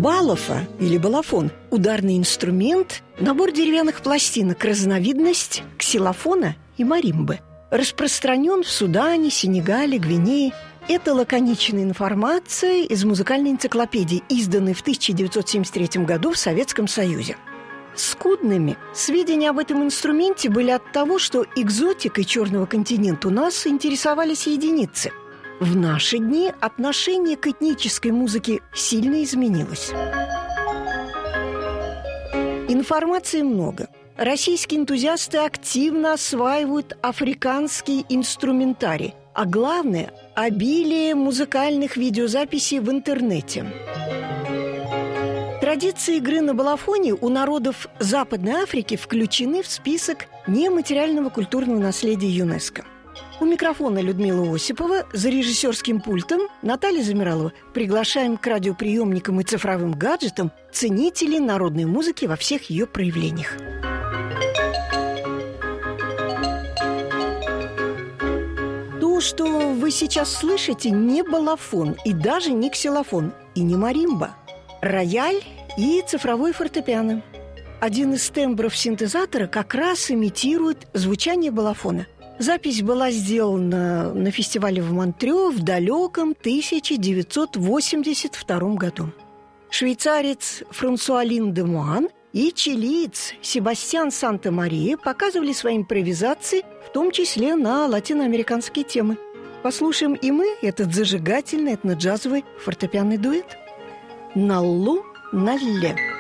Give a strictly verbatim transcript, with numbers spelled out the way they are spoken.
Балафа или балафон – ударный инструмент, набор деревянных пластинок, разновидность ксилофона и маримбы. Распространен в Судане, Сенегале, Гвинее. Это лаконичная информация из музыкальной энциклопедии, изданной в тысяча девятьсот семьдесят третьем году в Советском Союзе. Скудными сведения об этом инструменте были от того, что экзотикой Черного континента у нас интересовались единицы. В наши дни отношение к этнической музыке сильно изменилось. Информации много. Российские энтузиасты активно осваивают африканский инструментарий, а главное – обилие музыкальных видеозаписей в интернете. Традиции игры на балафоне у народов Западной Африки включены в список нематериального культурного наследия ЮНЕСКО. У микрофона Людмила Осипова, за режиссерским пультом Наталья Замиралова. Приглашаем к радиоприемникам и цифровым гаджетам ценителей народной музыки во всех ее проявлениях. То, что вы сейчас слышите, не балафон и даже не ксилофон, и не маримба. Рояль и цифровой фортепиано. Один из тембров синтезатора как раз имитирует звучание балафона. Запись была сделана на фестивале в Монтрео в далеком тысяча девятьсот восемьдесят втором году. Швейцарец Франсуа Линдемуан и чилиец Себастьян Санта-Мария показывали свои импровизации, в том числе на латиноамериканские темы. Послушаем и мы этот зажигательный этноджазовый фортепианный дуэт. «Наллу налле».